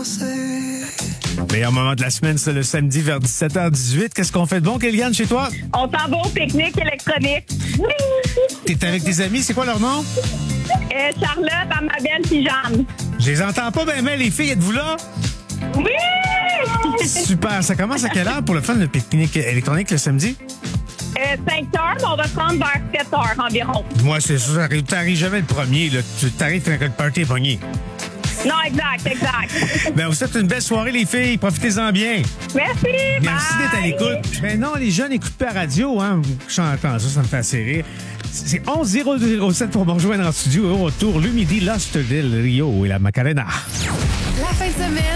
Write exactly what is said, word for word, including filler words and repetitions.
Meilleur moment de la semaine, c'est le samedi vers dix-sept heures dix-huit. Qu'est-ce qu'on fait de bon, Kéliane, chez toi? On s'en va au pique-nique électronique. T'es avec tes amis, c'est quoi leur nom? Euh, Charlotte, Amabelle puis Jeanne. Je les entends pas bien, mais les filles, êtes-vous là? Oui! Super. Ça commence à quelle heure pour le fun, le pique-nique électronique le samedi? Euh, cinq heures, mais on va se rendre vers sept heures environ. Moi, c'est ça. T'arrives jamais le premier, là. Tu t'arrives quand le party est pogné. Non, exact, exact. Ben, vous faites une belle soirée, les filles. Profitez-en bien. Merci, Merci bye. d'être à l'écoute. Ben non, les jeunes n'écoutent pas la radio, hein. J'entends ça, ça me fait assez rire. C'est onze zéro zéro sept pour me rejoindre en studio. Au retour, le midi, Lost Del Rio et la Macarena. La fin de semaine.